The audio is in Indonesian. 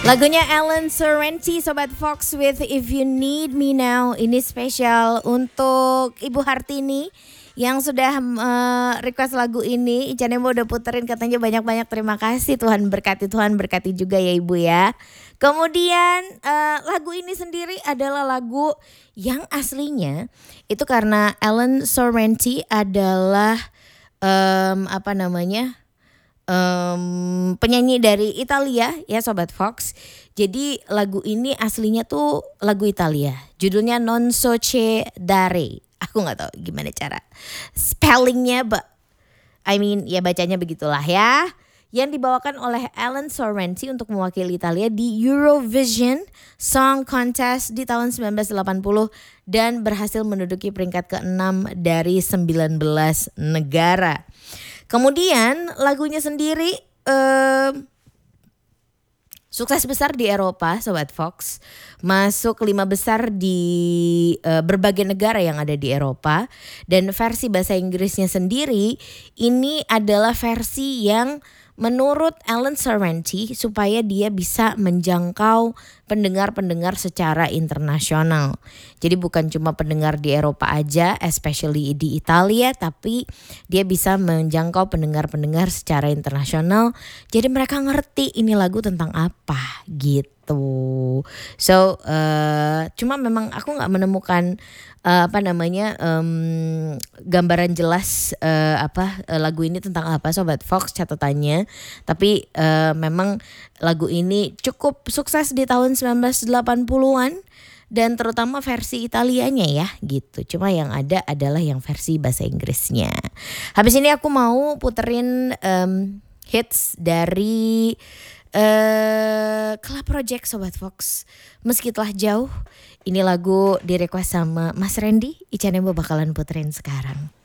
Lagunya Alan Sorrenti, Sobat Fox with If You Need Me Now. Ini spesial untuk Ibu Hartini yang sudah request lagu ini. Ica Nemo udah puterin, katanya banyak-banyak terima kasih. Tuhan berkati juga ya Ibu ya. Kemudian lagu ini sendiri adalah lagu yang aslinya itu karena Alan Sorrenti adalah penyanyi dari Italia ya Sobat Fox. Jadi lagu ini aslinya tuh lagu Italia. Judulnya Non so che dare. Aku nggak tahu gimana cara spellingnya, but ya bacanya begitulah ya. Yang dibawakan oleh Alan Sorrenti untuk mewakili Italia di Eurovision Song Contest di tahun 1980 dan berhasil menduduki peringkat ke-6 dari 19 negara. Kemudian lagunya sendiri sukses besar di Eropa Sobat Fox. Masuk 5 besar di berbagai negara yang ada di Eropa. Dan versi bahasa Inggrisnya sendiri ini adalah versi yang menurut Alan Sorrenti supaya dia bisa menjangkau pendengar-pendengar secara internasional. Jadi bukan cuma pendengar di Eropa aja, especially di Italia, tapi dia bisa menjangkau pendengar-pendengar secara internasional. Jadi mereka ngerti ini lagu tentang apa gitu. So cuma memang aku nggak menemukan gambaran jelas lagu ini tentang apa Sobat Fox catatannya. Tapi memang lagu ini cukup sukses di tahun 1980-an dan terutama versi Italianya ya gitu. Cuma yang ada adalah yang versi bahasa Inggrisnya. Habis ini aku mau puterin hits dari Club Project Sobat Fox. Meski telah jauh, ini lagu di request sama Mas Randy. Ica Nemo bakalan puterin sekarang.